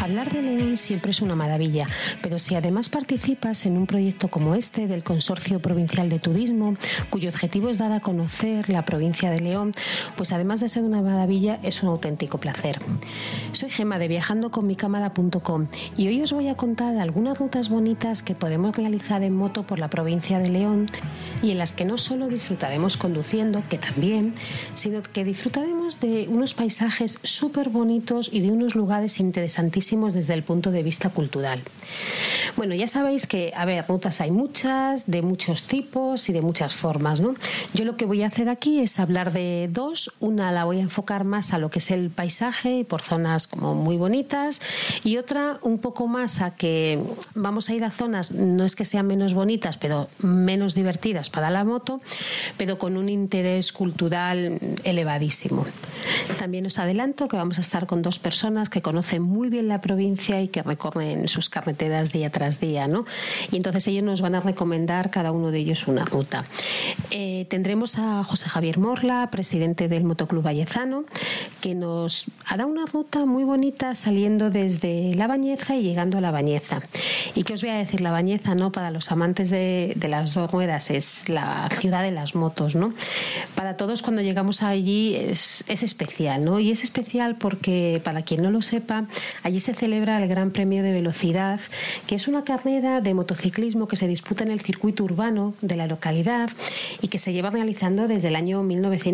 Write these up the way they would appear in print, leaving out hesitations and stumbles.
Hablar de León siempre es una maravilla, pero si además participas en un proyecto como este del Consorcio Provincial de Turismo, cuyo objetivo es dar a conocer la provincia de León, pues además de ser una maravilla, es un auténtico placer. Soy Gemma de viajandoconmicámara.com y hoy os voy a contar algunas rutas bonitas que podemos realizar en moto por la provincia de León y en las que no solo disfrutaremos conduciendo, que también, sino que disfrutaremos de unos paisajes súper bonitos y de unos lugares interesantísimos desde el punto de vista cultural. Bueno, ya sabéis que, rutas hay muchas, de muchos tipos y de muchas formas, ¿no? Yo lo que voy a hacer aquí es hablar de dos. Una la voy a enfocar más a lo que es el paisaje, por zonas como muy bonitas, y otra un poco más a que vamos a ir a zonas, no es que sean menos bonitas, pero menos divertidas para la moto, pero con un interés cultural elevadísimo. También os adelanto que vamos a estar con dos personas que conocen muy bien la provincia y que recorren sus carreteras día tras día, ¿no? Y entonces ellos nos van a recomendar cada uno de ellos una ruta. Tendremos a José Javier Morla, presidente del Motoclub Vallezano, que nos hará una ruta muy bonita saliendo desde La Bañeza y llegando a La Bañeza. ¿Y qué os voy a decir? La Bañeza, ¿no? Para los amantes de las dos ruedas es la ciudad de las motos, ¿no? Para todos cuando llegamos allí es especial, ¿no? Y es especial porque, para quien no lo sepa, allí se celebra el Gran Premio de Velocidad, que es una carrera de motociclismo que se disputa en el circuito urbano de la localidad y que se lleva realizando desde el año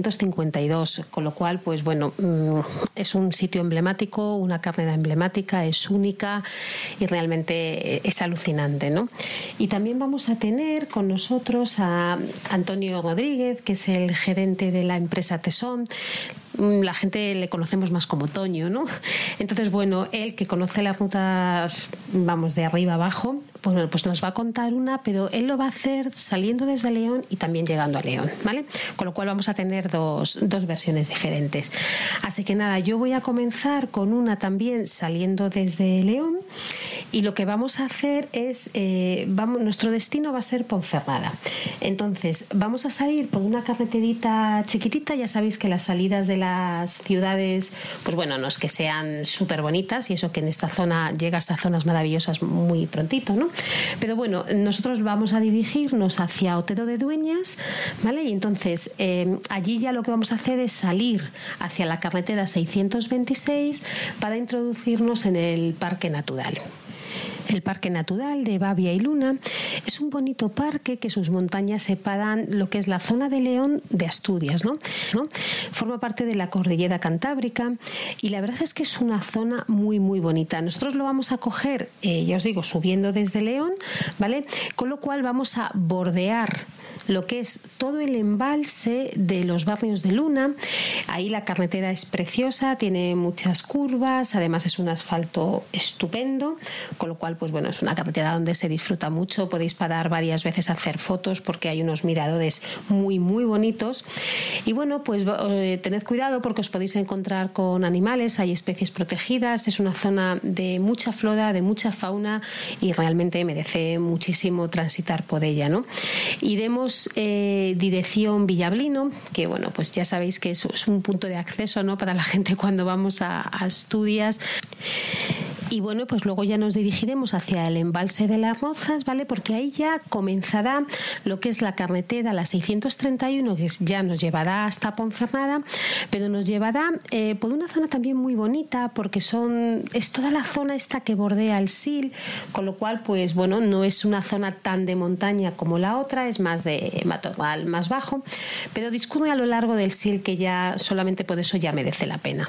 1952, con lo cual, pues bueno, es un sitio emblemático, una carrera emblemática, es única y realmente es alucinante, ¿no? Y también vamos a tener con nosotros a Antonio Rodríguez, que es el gerente de la empresa Tesón. La gente le conocemos más como Toño, ¿no? Entonces, bueno, él que conoce las rutas, vamos, de arriba abajo, pues nos va a contar una, pero él lo va a hacer saliendo desde León y también llegando a León, ¿vale? Con lo cual vamos a tener dos versiones diferentes. Así que nada, yo voy a comenzar con una también saliendo desde León y lo que vamos a hacer es, nuestro destino va a ser Ponferrada. Entonces, vamos a salir por una carreterita chiquitita. Ya sabéis que las salidas de las ciudades, pues bueno, no es que sean súper bonitas, y eso que en esta zona llegas a zonas maravillosas muy prontito, ¿no? Pero bueno, nosotros vamos a dirigirnos hacia Otero de Dueñas, ¿vale? Y entonces allí ya lo que vamos a hacer es salir hacia la carretera 626 para introducirnos en el Parque Natural. El Parque Natural de Babia y Luna es un bonito parque que sus montañas separan lo que es la zona de León de Asturias, ¿no? Forma parte de la Cordillera Cantábrica y la verdad es que es una zona muy, muy bonita. Nosotros lo vamos a coger, ya os digo, subiendo desde León, ¿vale? Con lo cual vamos a bordear lo que es todo el embalse de los barrios de Luna. Ahí la carretera es preciosa, tiene muchas curvas, además es un asfalto estupendo, con lo cual, pues bueno, es una carretera donde se disfruta mucho. Podéis parar varias veces a hacer fotos porque hay unos miradores muy, muy bonitos. Y bueno, pues tened cuidado porque os podéis encontrar con animales, hay especies protegidas, es una zona de mucha flora, de mucha fauna y realmente merece muchísimo transitar por ella, ¿no? Iremos dirección Villablino, que bueno, pues ya sabéis que es un punto de acceso, ¿no? Para la gente cuando vamos a Asturias. Y bueno, pues luego ya nos dirigiremos hacia el embalse de las Rozas, ¿vale? Porque ahí ya comenzará lo que es la carretera, la 631, que ya nos llevará hasta Ponferrada, pero nos llevará por una zona también muy bonita, porque es toda la zona esta que bordea el Sil, con lo cual, pues bueno, no es una zona tan de montaña como la otra, es más de matorral más bajo, pero discurre a lo largo del Sil, que ya solamente por eso ya merece la pena.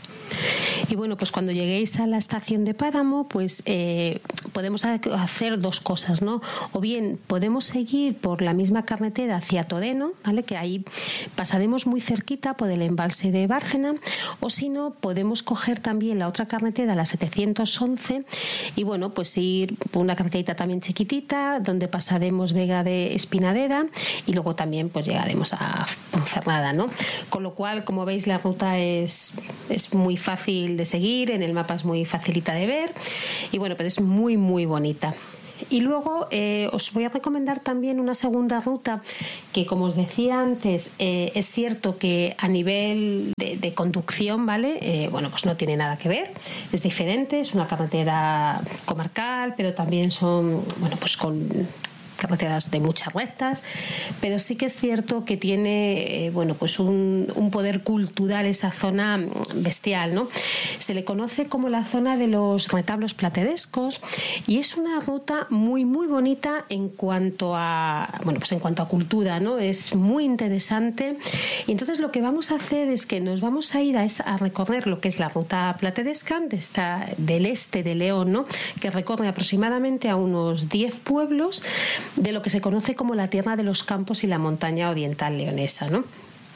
Y bueno, pues cuando lleguéis a la estación de Páramo, pues podemos hacer dos cosas, ¿no? O bien podemos seguir por la misma carretera hacia Toreno, ¿vale? Que ahí pasaremos muy cerquita por el embalse de Bárcena, o si no, podemos coger también la otra carretera, la 711, y bueno, pues ir por una carreterita también chiquitita, donde pasaremos Vega de Espinadera, y luego también pues llegaremos a Ponferrada, ¿no? Con lo cual, como veis, la ruta es muy fácil de seguir, en el mapa es muy facilita de ver y bueno, pero es muy muy bonita. Y luego os voy a recomendar también una segunda ruta que, como os decía antes, es cierto que a nivel de conducción, ¿vale? Bueno, pues no tiene nada que ver, es diferente, es una carretera comarcal, pero también son, bueno, pues con carreteras de muchas rectas, pero sí que es cierto que tiene bueno, pues un poder cultural esa zona bestial, ¿no? Se le conoce como la zona de los retablos platerescos y es una ruta muy muy bonita en cuanto a, bueno, pues en cuanto a cultura, ¿no? Es muy interesante y entonces lo que vamos a hacer es que nos vamos a ir a recorrer lo que es la ruta plateresca del este de León, ¿no? Que recorre aproximadamente a unos 10 pueblos de lo que se conoce como la Tierra de los Campos y la Montaña Oriental Leonesa, ¿no?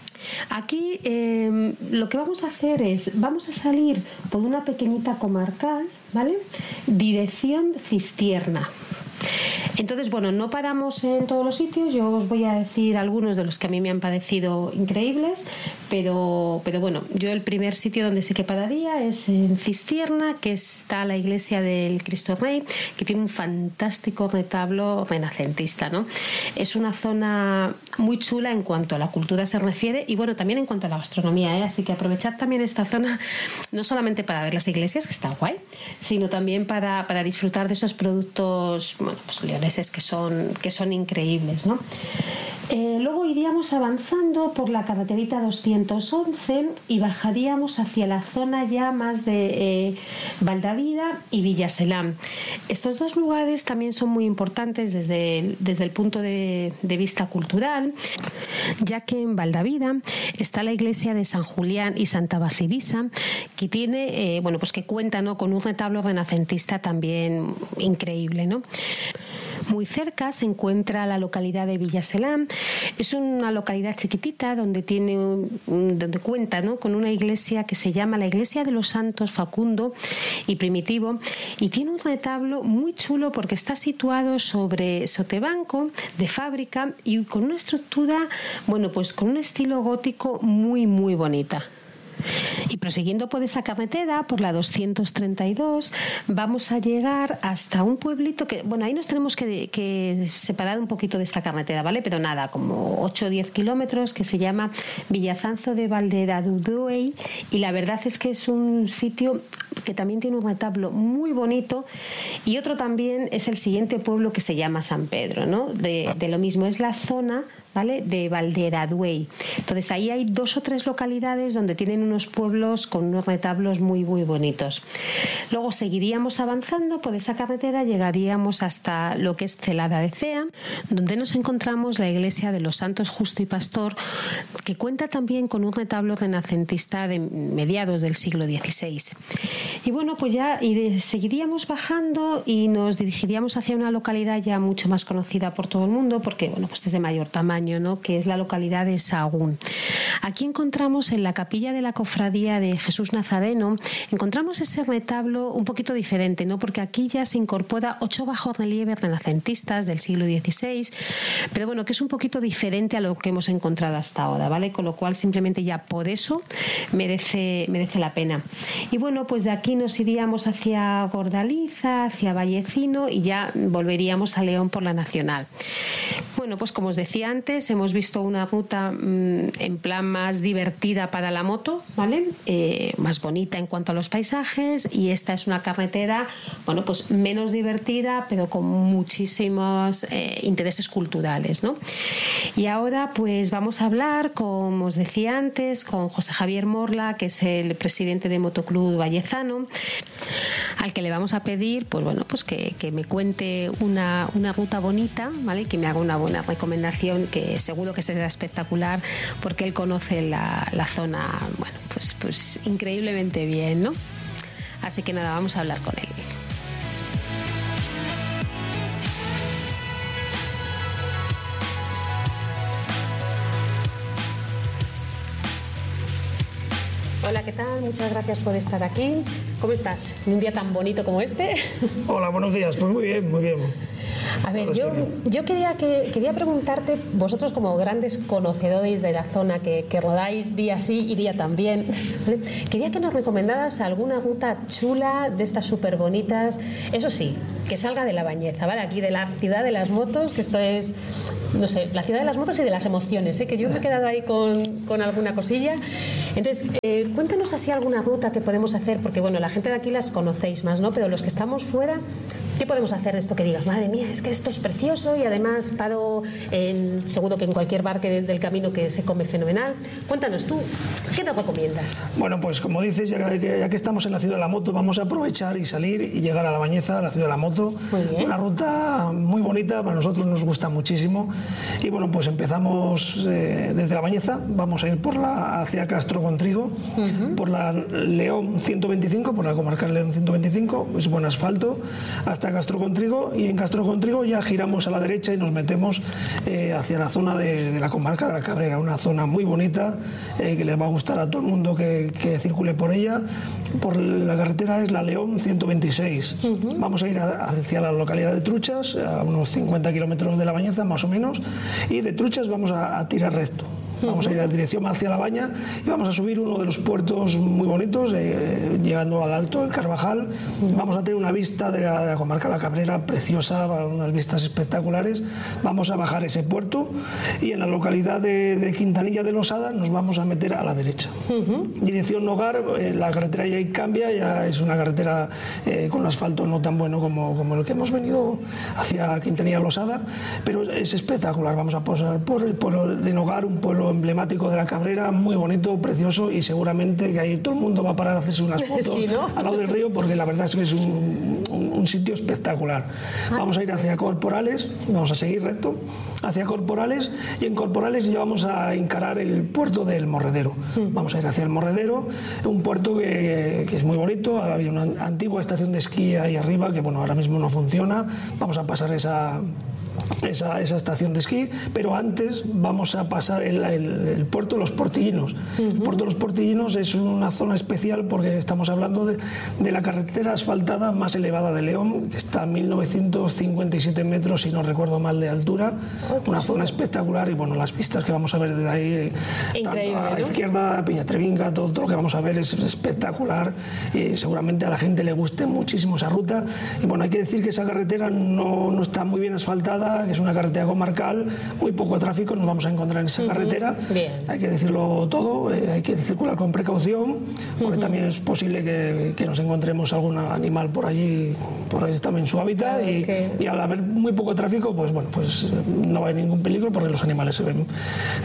Aquí lo que vamos a hacer es, vamos a salir por una pequeñita comarcal, ¿vale? Dirección Cistierna. Entonces, bueno, no paramos en todos los sitios, yo os voy a decir algunos de los que a mí me han parecido increíbles, pero bueno, yo el primer sitio donde sí que pararía es en Cistierna, que está la iglesia del Cristo Rey, que tiene un fantástico retablo renacentista, ¿no? Es una zona muy chula en cuanto a la cultura se refiere y bueno, también en cuanto a la gastronomía, ¿eh? Así que aprovechad también esta zona, no solamente para ver las iglesias, que está guay, sino también para disfrutar de esos productos, bueno, pues leoneses que son increíbles, ¿no? Luego iríamos avanzando por la carreterita 211 y bajaríamos hacia la zona ya más de Valdavida y Villaselán. Estos dos lugares también son muy importantes desde el punto de vista cultural, ya que en Valdavida está la iglesia de San Julián y Santa Basilisa, que tiene, bueno, pues que cuenta, ¿no?, con un retablo renacentista también increíble, ¿no? Muy cerca se encuentra la localidad de Villaselán. Es una localidad chiquitita donde cuenta, ¿no?, con una iglesia que se llama la Iglesia de los Santos Facundo y Primitivo y tiene un retablo muy chulo porque está situado sobre sotebanco de fábrica y con una estructura, bueno, pues con un estilo gótico muy muy bonita. Y prosiguiendo por esa carretera, por la 232, vamos a llegar hasta un pueblito que, bueno, ahí nos tenemos que separar un poquito de esta carretera, ¿vale? Pero nada, como 8 o 10 kilómetros, que se llama Villazanzo de Valderaduey, y la verdad es que es un sitio que también tiene un retablo muy bonito, y otro también es el siguiente pueblo que se llama San Pedro, ¿no? De lo mismo, es la zona, ¿vale?, de Valderaduey. Entonces ahí hay 2 o 3 localidades donde tienen unos pueblos con unos retablos muy muy bonitos. Luego seguiríamos avanzando por esa carretera, llegaríamos hasta lo que es Celada de Cea, donde nos encontramos la iglesia de los Santos Justo y Pastor, que cuenta también con un retablo renacentista de mediados del siglo XVI. Y bueno, pues ya seguiríamos bajando y nos dirigiríamos hacia una localidad ya mucho más conocida por todo el mundo, porque bueno, pues es de mayor tamaño, ¿no?, que es la localidad de Sahagún. Aquí encontramos en la capilla de la cofradía de Jesús Nazareno, encontramos ese retablo un poquito diferente, ¿no?, porque aquí ya se incorpora 8 bajorrelieves renacentistas del siglo XVI, pero bueno, que es un poquito diferente a lo que hemos encontrado hasta ahora, ¿vale? Con lo cual simplemente ya por eso merece la pena. Y bueno, pues de aquí nos iríamos hacia Gordaliza, hacia Vallecino y ya volveríamos a León por la Nacional. Bueno, pues como os decía antes, hemos visto una ruta en plan más divertida para la moto, ¿vale? Más bonita en cuanto a los paisajes, y esta es una carretera, bueno, pues menos divertida, pero con muchísimos intereses culturales, ¿no? Y ahora pues vamos a hablar, como os decía antes, con José Javier Morla, que es el presidente de Motoclub Vallezano, al que le vamos a pedir, pues bueno, pues que me cuente una ruta bonita, ¿vale? Que me haga una buena recomendación, que seguro que será espectacular, porque él conoce la zona, bueno, pues increíblemente bien, ¿no? Así que nada, vamos a hablar con él. Hola, ¿qué tal? Muchas gracias por estar aquí. ¿Cómo estás? En un día tan bonito como este. Hola, buenos días. Pues muy bien, muy bien. A ver, yo quería preguntarte, vosotros como grandes conocedores de la zona que rodáis día sí y día también, ¿vale? Quería que nos recomendaras alguna ruta chula de estas súper bonitas, eso sí, que salga de La Bañeza, ¿vale? Aquí de la ciudad de las motos, que esto es, no sé, la ciudad de las motos y de las emociones, ¿eh? Que yo me he quedado ahí con alguna cosilla. Entonces, cuéntanos así alguna ruta que podemos hacer, porque bueno, la gente de aquí las conocéis más, ¿no? Pero los que estamos fuera, ¿qué podemos hacer de esto que digas? Madre mía, es que esto es precioso y además paro seguro que en cualquier bar del camino que se come fenomenal. Cuéntanos tú, ¿qué te recomiendas? Bueno, pues como dices, ya que estamos en la ciudad de la moto, vamos a aprovechar y salir y llegar a La Bañeza, la ciudad de la moto. Muy bien. Una ruta muy bonita, para nosotros nos gusta muchísimo. Y bueno, pues empezamos desde La Bañeza, vamos a ir hacia Castro Contrigo, por la León 125, por la comarca León 125, es buen asfalto, hasta Castro Contrigo, y en Castro Contrigo ya giramos a la derecha y nos metemos hacia la zona de la comarca de la Cabrera, una zona muy bonita que les va a gustar a todo el mundo que circule por ella. Por la carretera es la León 126. Vamos a ir hacia la localidad de Truchas, a unos 50 kilómetros de La Bañeza más o menos, y de Truchas vamos a tirar recto. Vamos a ir en dirección hacia La Baña y vamos a subir uno de los puertos muy bonitos, llegando al Alto del Carvajal. Vamos a tener una vista de la comarca de la Cabrera preciosa, unas vistas espectaculares. Vamos a bajar ese puerto y en la localidad de Quintanilla de Losada nos vamos a meter a la derecha. Dirección Nogar, la carretera ya cambia, ya es una carretera con un asfalto no tan bueno como el que hemos venido hacia Quintanilla de Losada, pero es espectacular. Vamos a pasar por el pueblo de Nogar, un pueblo emblemático de la Cabrera, muy bonito, precioso, y seguramente que ahí todo el mundo va a parar a hacerse unas fotos sí, ¿no? al lado del río, porque la verdad es que es un sitio espectacular. Vamos a ir hacia Corporales, vamos a seguir recto hacia Corporales, y en Corporales ya vamos a encarar el puerto del Morredero. Vamos a ir hacia el Morredero, un puerto que es muy bonito. Había una antigua estación de esquí ahí arriba que bueno, ahora mismo no funciona. Vamos a pasar esa estación de esquí, pero antes vamos a pasar el puerto de los Portillinos. El puerto de los Portillinos es una zona especial porque estamos hablando de la carretera asfaltada más elevada de León, que está a 1957 metros, si no recuerdo mal, de altura. Una zona espectacular, y bueno, las vistas que vamos a ver desde ahí, tanto a la izquierda, Peñatrevinca, todo lo que vamos a ver es espectacular, y seguramente a la gente le guste muchísimo esa ruta. Y bueno, hay que decir que esa carretera no está muy bien asfaltada, que es una carretera comarcal, muy poco tráfico nos vamos a encontrar en esa carretera. Bien. Hay que decirlo todo, hay que circular con precaución, porque también es posible que nos encontremos algún animal por allí también en su hábitat, claro, y al haber muy poco tráfico, pues bueno, pues no hay ningún peligro, porque los animales se ven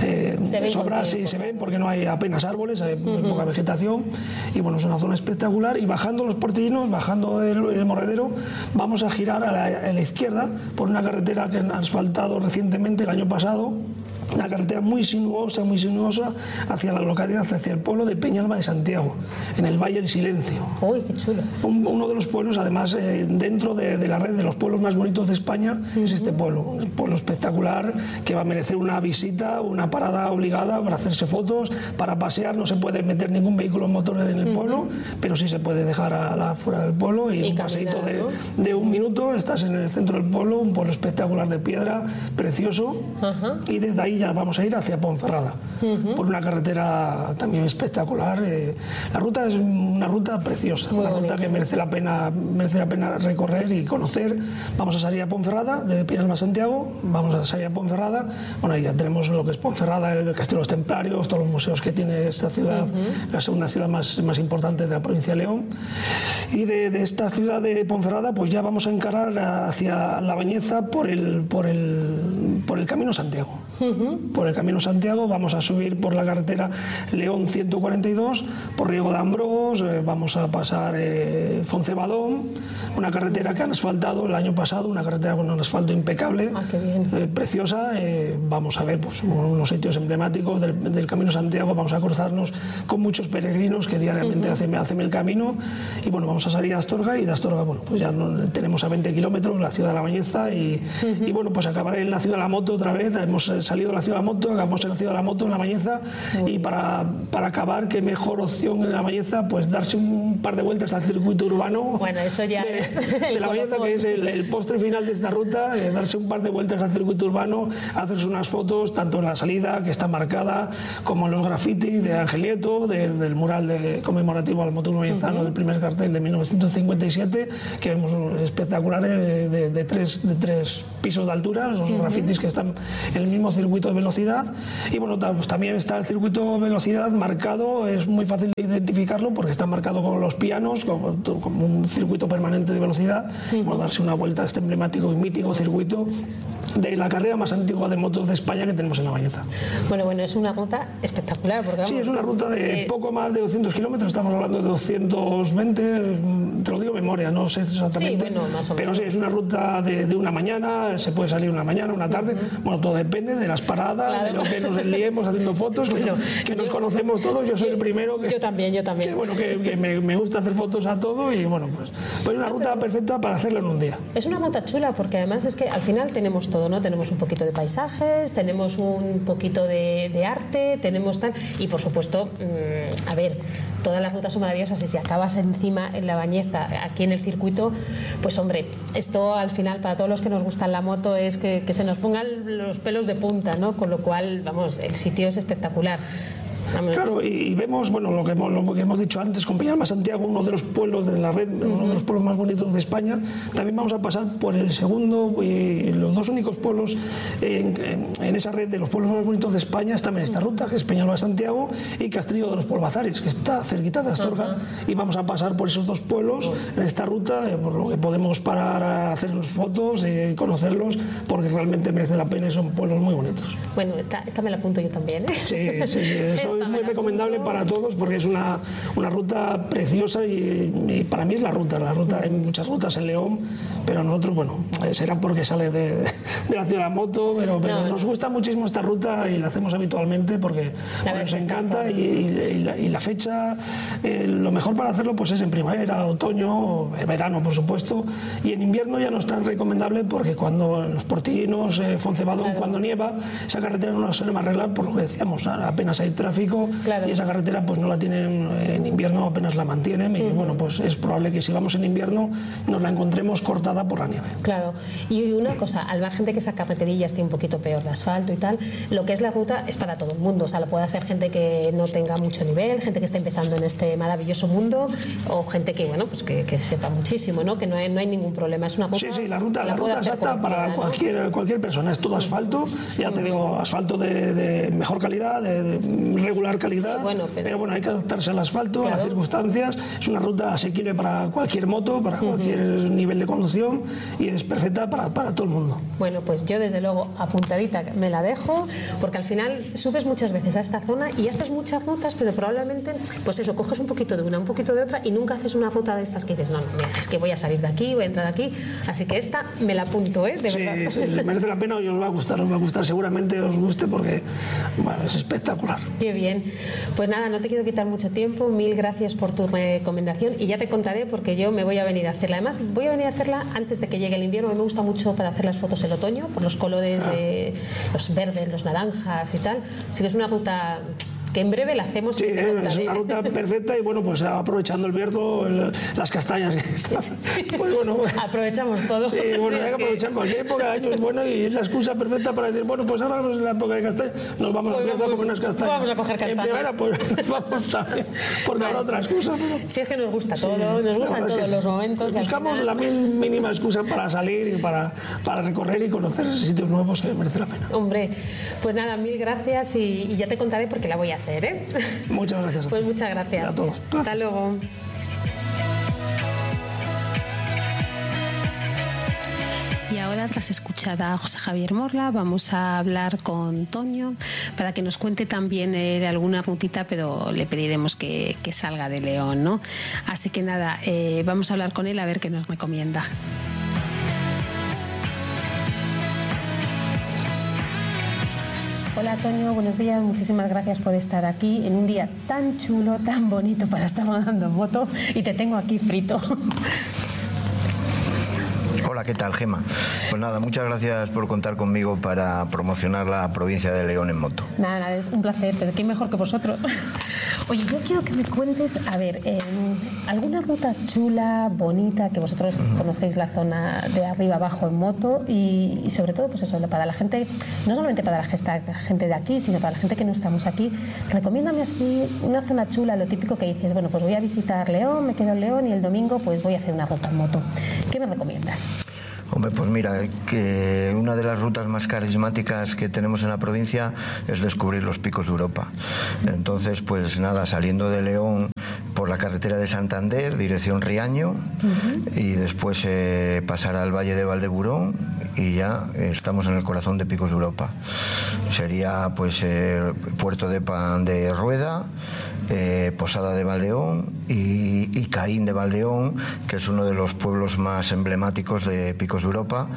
de sobra, sí, se ven, porque no hay apenas árboles, hay muy poca vegetación, y bueno, es una zona espectacular. Y bajando los Portillinos, bajando el Morredero, vamos a girar a la izquierda por una carretera que han asfaltado recientemente el año pasado, una carretera muy sinuosa hacia la localidad, hacia el pueblo de Peñalba de Santiago, en el Valle del Silencio. ¡Uy, qué chulo! Uno de los pueblos, además, dentro de la red de los pueblos más bonitos de España, es este pueblo. Un pueblo espectacular que va a merecer una visita, una parada obligada para hacerse fotos, para pasear. No se puede meter ningún vehículo motor en el pueblo, pero sí se puede dejar fuera del pueblo, y un paseíto de un minuto, estás en el centro del pueblo, un pueblo espectacular de piedra, precioso, y desde ahí ya vamos a ir hacia Ponferrada, por una carretera también espectacular. La ruta es una ruta preciosa, una ruta que merece la pena recorrer y conocer. Vamos a salir a Ponferrada, desde Peñalba a Santiago, vamos a salir a Ponferrada. Bueno, ahí ya tenemos lo que es Ponferrada, el Castillo de los Templarios, todos los museos que tiene esta ciudad, la segunda ciudad más importante de la provincia de León. Y de esta ciudad de Ponferrada, pues ya vamos a encarar hacia La Bañeza por el Camino Santiago. Por el Camino Santiago vamos a subir por la carretera León 142, por Riego de Ambrós, vamos a pasar Foncebadón, una carretera que han asfaltado el año pasado, una carretera con un asfalto impecable, preciosa. Vamos a ver pues unos sitios emblemáticos del Camino Santiago. Vamos a cruzarnos con muchos peregrinos que diariamente hacen el camino, y bueno, vamos vamos a salir a Astorga y de Astorga, bueno, pues ya tenemos a 20 kilómetros la ciudad de La Bañeza y bueno, pues acabaré en la ciudad de la moto otra vez. Hemos salido de la ciudad de la moto, acabamos en la ciudad de la moto, en La Bañeza, y para acabar, qué mejor opción en La Bañeza, pues darse un par de vueltas al circuito urbano. Bueno, eso ya de La Bañeza, que es el postre final de esta ruta, darse un par de vueltas al circuito urbano, hacerse unas fotos, tanto en la salida, que está marcada, como en los grafitis de Ángel Nieto, del mural conmemorativo al motor bañezano, del primer cartel de 1957, que vemos espectaculares de tres pisos de altura, los grafitis que están en el mismo circuito de velocidad. Y bueno, pues también está el circuito de velocidad marcado, es muy fácil de identificarlo porque está marcado con los pianos, como un circuito permanente de velocidad. Bueno, darse una vuelta a este emblemático y mítico circuito de la carrera más antigua de motos de España que tenemos en La Bañeza. Bueno, es una ruta espectacular. Porque, vamos, sí, es una ruta de poco más de 200 kilómetros, estamos hablando de 220, te lo digo de memoria, no sé exactamente, sí, bueno, más o menos. Pero sí, es una ruta de una mañana, se puede salir una mañana, una tarde, bueno, todo depende de las paradas, claro, de lo que nos liemos haciendo fotos, bueno, que nos conocemos todos, yo soy el primero que... Yo también. Que, bueno, que me gusta hacer fotos a todo y bueno, pues una ruta perfecta para hacerlo en un día. Es una ruta chula porque además es que al final tenemos todo, ¿no? Tenemos un poquito de paisajes, tenemos un poquito de arte, tenemos tal, y por supuesto, a ver, todas las rutas son maravillosas y si acabas encima en La Bañeza, aquí en el circuito, pues hombre, esto al final para todos los que nos gustan la moto es que se nos pongan los pelos de punta, ¿no? Con lo cual, vamos, el sitio es espectacular. Claro, y vemos, bueno, lo que hemos dicho antes, con Peñalba Santiago, uno de los pueblos de la red, uno de los pueblos más bonitos de España. También vamos a pasar por el segundo y los dos únicos pueblos en esa red de los pueblos más bonitos de España están en esta ruta, que es Peñalba Santiago y Castrillo de los Polvazares, que está cerquita de Astorga. Y vamos a pasar por esos dos pueblos en esta ruta, por lo que podemos parar a hacer fotos y conocerlos, porque realmente merece la pena y son pueblos muy bonitos. Bueno, esta me la apunto yo también, ¿eh? Sí, eso es muy recomendable para todos porque es una ruta preciosa y para mí es la ruta. Hay muchas rutas en León, pero nosotros, bueno, será porque sale de la ciudad de la moto, pero nos gusta muchísimo esta ruta y la hacemos habitualmente porque nos encanta y la fecha, lo mejor para hacerlo pues es en primavera, otoño, verano por supuesto, y en invierno ya no es tan recomendable porque cuando los Portillinos, Foncebadón, cuando nieva, esa carretera no la solemos arreglar por lo que decíamos, apenas hay tráfico. Y esa carretera pues no la tienen en invierno, apenas la mantienen y bueno, pues es probable que si vamos en invierno nos la encontremos cortada por la nieve. Claro, y una cosa, al margen de que esa carreterilla esté un poquito peor de asfalto y tal, lo que es la ruta es para todo el mundo, o sea, lo puede hacer gente que no tenga mucho nivel, gente que está empezando en este maravilloso mundo o gente que, bueno, pues que sepa muchísimo, ¿no? Que no hay ningún problema, es una ruta... Sí, la ruta exacta para cualquier persona, es todo asfalto, ya te digo, asfalto de mejor calidad, de regular calidad, sí, pero bueno, hay que adaptarse al asfalto, a las circunstancias. Es una ruta asequible para cualquier moto, para cualquier nivel de conducción y es perfecta para todo el mundo. Bueno, pues yo desde luego apuntadita me la dejo porque al final subes muchas veces a esta zona y haces muchas rutas, pero probablemente, pues eso, coges un poquito de una, un poquito de otra y nunca haces una ruta de estas que dices, no, mira, es que voy a salir de aquí, voy a entrar de aquí, así que esta me la apunto, de verdad. Sí, merece la pena y os va a gustar, seguramente os guste porque, bueno, es espectacular. Qué bien. Pues nada, no te quiero quitar mucho tiempo, mil gracias por tu recomendación y ya te contaré porque yo me voy a venir a hacerla. Además, voy a venir a hacerla antes de que llegue el invierno. A mí me gusta mucho para hacer las fotos el otoño, por los colores de los verdes, los naranjas y tal. Así que es una ruta que en breve la hacemos. Sí, es una ruta perfecta y bueno, pues aprovechando el Bierzo, las castañas que están. Pues bueno, aprovechamos todo. Sí, bueno, hay que aprovechar cualquier época de año, es bueno y es la excusa perfecta para decir, bueno, pues ahora es la época de castañas, nos vamos a Bierzo a comer unas castañas. Vamos a coger castañas. En primavera, pues vamos también, porque habrá otra excusa. Pero... Si es que nos gusta todo, nos gustan todos los momentos. Buscamos la mínima excusa para salir y para recorrer y conocer sitios nuevos que merece la pena. Hombre, pues nada, mil gracias y ya te contaré porque la voy a hacer, ¿eh? Muchas gracias a pues muchas gracias a todos. Hasta luego. Y ahora, tras escuchar a José Javier Morla, vamos a hablar con Toño para que nos cuente también de alguna rutita, pero le pediremos que salga de León, ¿no? Así que nada, vamos a hablar con él a ver qué nos recomienda. Hola Toño, buenos días, muchísimas gracias por estar aquí en un día tan chulo, tan bonito para estar rodando en moto y te tengo aquí frito. Hola, ¿qué tal, Gema? Pues nada, muchas gracias por contar conmigo para promocionar la provincia de León en moto. Nada, es un placer, pero ¿quién mejor que vosotros? Oye, yo quiero que me cuentes, a ver, alguna ruta chula, bonita, que vosotros conocéis la zona de arriba abajo en moto y sobre todo, pues eso, para la gente, no solamente para la gente de aquí, sino para la gente que no estamos aquí. Recomiéndame así una zona chula, lo típico que dices, bueno, pues voy a visitar León, me quedo en León y el domingo pues voy a hacer una ruta en moto. ¿Qué me recomiendas? Hombre, pues mira, que una de las rutas más carismáticas que tenemos en la provincia es descubrir los picos de Europa. Entonces, pues nada, saliendo de León por la carretera de Santander, dirección Riaño, y después pasar al Valle de Valdeburón y ya estamos en el corazón de Picos de Europa. Sería pues Puerto de Rueda, Posada de Valdeón y Caín de Valdeón, que es uno de los pueblos más emblemáticos de Picos de Europa,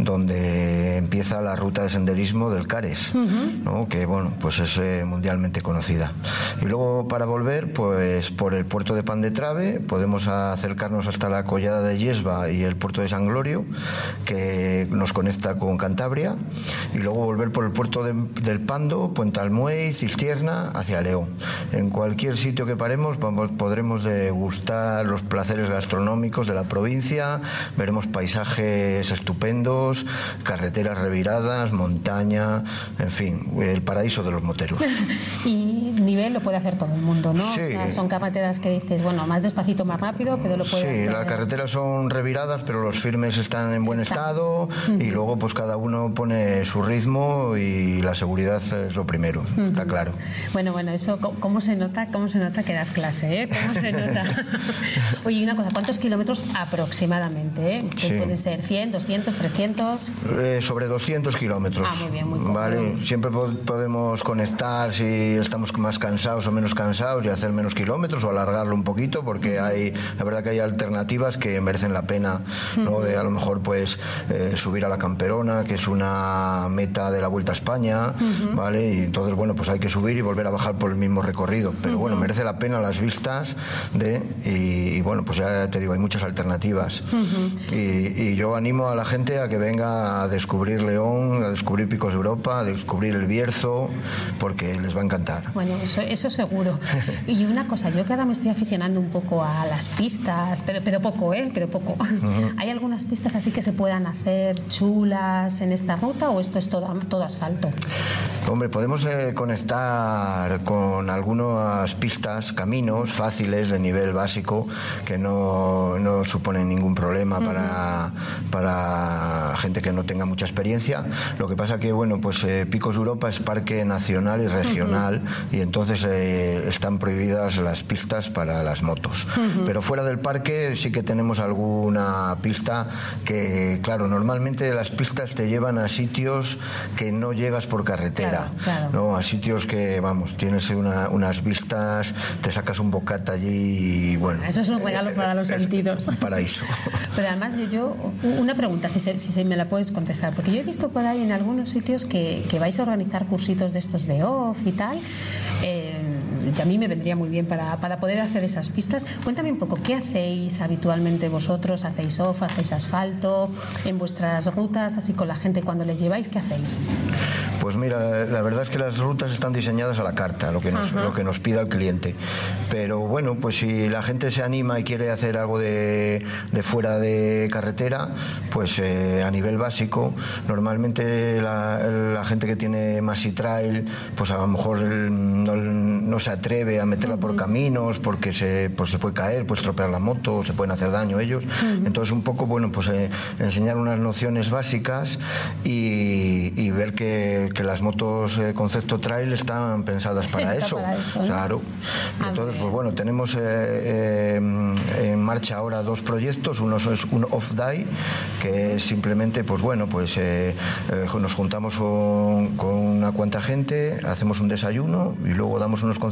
donde empieza la ruta de senderismo del Cares, ¿no? Que bueno, pues es mundialmente conocida. Y luego para volver, pues por el puerto de Pan de Trave podemos acercarnos hasta la Collada de Yesba y el puerto de San Glorio, que nos conecta con Cantabria, y luego volver por el puerto del Pando, Puente Almuey, Cistierna, hacia León. En cualquier sitio que paremos podremos degustar los placeres gastronómicos de la provincia, veremos paisajes estupendos, carreteras reviradas, montaña, en fin, el paraíso de los moteros. Y nivel lo puede hacer todo el mundo, ¿no? Sí. O sea, son carreteras que dices, bueno, más despacito, más rápido, pero lo puede hacer. Sí, las carreteras son reviradas, pero los firmes están en buen estado, y luego pues cada uno pone su ritmo y la seguridad es lo primero, está claro. Bueno, eso, ¿cómo se nota que das clase, ¿Cómo se nota? Oye, una cosa, ¿cuántos kilómetros aproximadamente, Sí. Pueden ser 100, 200, 300? Sobre 200 kilómetros. Muy bien, muy cómodo. Vale, siempre podemos conectar si estamos más cansados o menos cansados y hacer menos kilómetros o alargarlo un poquito, porque la verdad que hay alternativas que merecen la pena, ¿no? De a lo mejor pues subir a la Camperona, que es una meta de la Vuelta a España, ¿vale? Y entonces, bueno, pues hay que subir y volver a bajar por el mismo recorrido, pero bueno, merece la pena las vistas y bueno, pues ya te digo, hay muchas alternativas. Y yo animo a la gente a que venga a descubrir León, a descubrir Picos de Europa, a descubrir el Bierzo, porque les va a encantar. Bueno, eso seguro. Y una cosa, yo que ahora me estoy aficionando un poco a las pistas, pero poco, pero poco. ¿Hay algunas pistas así que se puedan hacer chulas en esta ruta o esto es todo asfalto? Hombre, podemos conectar con algunas pistas, caminos fáciles de nivel básico que no suponen ningún problema para gente que no tenga mucha experiencia. Lo que pasa que, bueno, pues Picos de Europa es parque nacional y regional, y entonces están prohibidas las pistas para las motos. Pero fuera del parque sí que tenemos alguna pista que, claro, normalmente las pistas te llevan a sitios que no llegas por carretera, claro. ¿no? A sitios que, vamos, tienes unas vistas, te sacas un bocata allí y, bueno... Eso es un regalo para los sentidos. Un paraíso. Pero además yo una pregunta, si me la puedes contestar, porque yo he visto por ahí en algunos sitios que vais a organizar cursitos de estos de off y tal, y a mí me vendría muy bien para poder hacer esas pistas. Cuéntame un poco, ¿qué hacéis habitualmente vosotros? ¿Hacéis off, hacéis asfalto en vuestras rutas, así con la gente cuando les lleváis? ¿Qué hacéis? Pues mira, la verdad es que las rutas están diseñadas a la carta, lo que nos pida el cliente. Pero bueno, pues si la gente se anima y quiere hacer algo de fuera de carretera, pues a nivel básico, normalmente la gente que tiene Maxi Trail, pues a lo mejor no se atreve a meterla por caminos porque se puede caer, puede estropear la moto, se pueden hacer daño ellos. Entonces un poco, bueno, pues enseñar unas nociones básicas y ver que las motos concepto trail están pensadas para eso. Para esto, ¿no? Claro. Entonces, pues bueno, tenemos en marcha ahora dos proyectos. Uno es un off-day, que es simplemente, pues bueno, pues nos juntamos con una cuanta gente, hacemos un desayuno y luego damos unos conceptos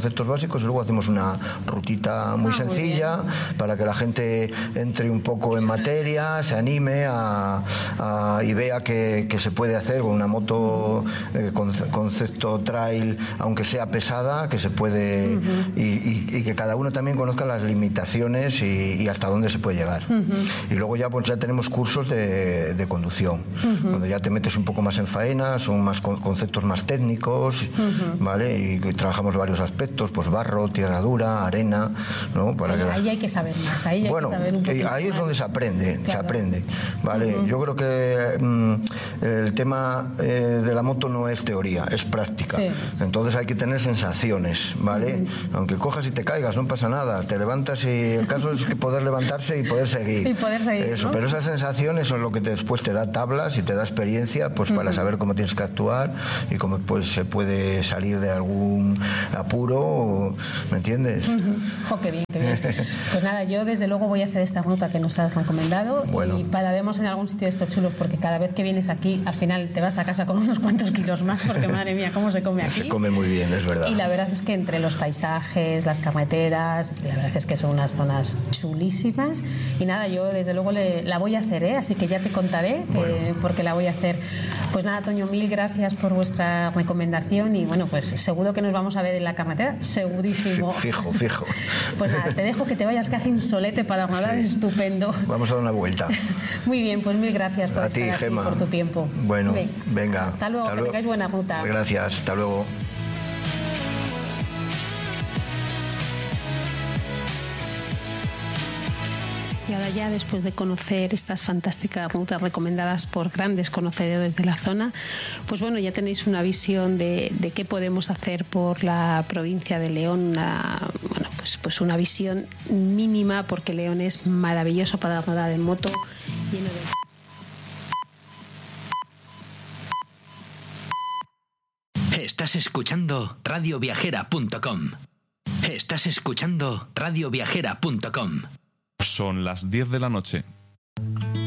conceptos básicos y luego hacemos una rutita muy sencilla para que la gente entre un poco en materia, se anime y vea que se puede hacer con una moto concepto trail, aunque sea pesada, que se puede y que cada uno también conozca las limitaciones y hasta dónde se puede llegar. Y luego ya pues ya tenemos cursos de conducción, cuando ya te metes un poco más en faena, son más conceptos más técnicos, ¿vale? Y trabajamos varios aspectos, pues barro, tierra dura, arena, ¿no? Ahí hay que saber más, ahí hay que saber un poquito ahí es más. donde se aprende, ¿vale? Yo creo que el tema de la moto no es teoría, es práctica. Entonces hay que tener sensaciones, ¿vale? Aunque cojas y te caigas, no pasa nada, te levantas y el caso es que poder levantarse y poder seguir. Eso, ¿no? Pero esas sensaciones son lo que después te da tablas y te da experiencia, pues para saber cómo tienes que actuar y cómo pues se puede salir de algún apuro, ¿me entiendes? Qué bien, qué bien. Pues nada, yo desde luego voy a hacer esta ruta que nos has recomendado y pararemos en algún sitio de estos chulos, porque cada vez que vienes aquí al final te vas a casa con unos cuantos kilos más, porque madre mía, cómo se come aquí. Se come muy bien, es verdad. Y la verdad es que entre los paisajes, las carreteras, la verdad es que son unas zonas chulísimas. Y nada, yo desde luego la voy a hacer, así que ya te contaré porque la voy a hacer. Pues nada, Toño, mil gracias por vuestra recomendación y bueno, pues seguro que nos vamos a ver en la carretera, segurísimo. Fijo. Pues nada, te dejo que te vayas, que hace un solete para nadar estupendo. Vamos a dar una vuelta. Muy bien, pues mil gracias por estar aquí, Gemma. por tu tiempo. Bueno, venga. Hasta luego, que tengáis buena ruta. Gracias, hasta luego. Y ahora ya, después de conocer estas fantásticas rutas recomendadas por grandes conocedores de la zona, pues bueno, ya tenéis una visión de qué podemos hacer por la provincia de León, pues una visión mínima, porque León es maravilloso para rodar en moto, lleno de... Estás escuchando radioviajera.com. Estás escuchando radioviajera.com. Son las 10 de la noche.